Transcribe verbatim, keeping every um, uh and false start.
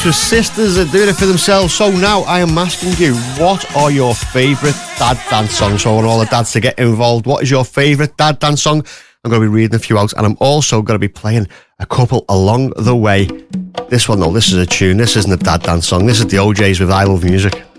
The sisters are doing it for themselves. So now I am asking you, what are your favourite dad dance songs? So I want all the dads to get involved. What is your favourite dad dance song? I'm going to be reading a few out, and I'm also going to be playing a couple along the way. This one, though, this is a tune. This isn't a dad dance song. This is the O Js with I Love Music.